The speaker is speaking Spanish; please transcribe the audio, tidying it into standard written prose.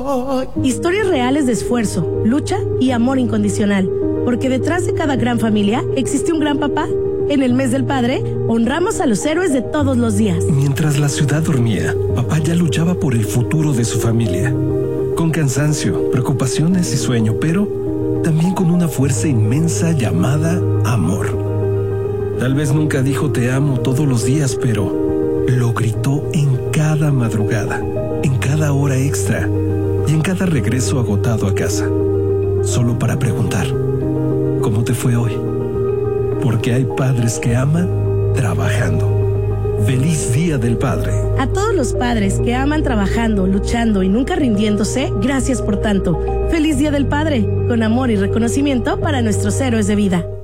Historias reales de esfuerzo, lucha y amor incondicional. Porque detrás de cada gran familia existe un gran papá. En el mes del padre, honramos a los héroes de todos los días. Mientras la ciudad dormía, papá ya luchaba por el futuro de su familia. Con cansancio, preocupaciones y sueño, pero también con una fuerza inmensa llamada amor. Tal vez nunca dijo te amo todos los días, pero lo gritó en cada madrugada, en cada hora extra y en cada regreso agotado a casa. Solo para preguntar, ¿cómo te fue hoy? Porque hay padres que aman trabajando. ¡Feliz Día del Padre! A todos los padres que aman trabajando, luchando y nunca rindiéndose, gracias por tanto. ¡Feliz Día del Padre! Con amor y reconocimiento para nuestros héroes de vida.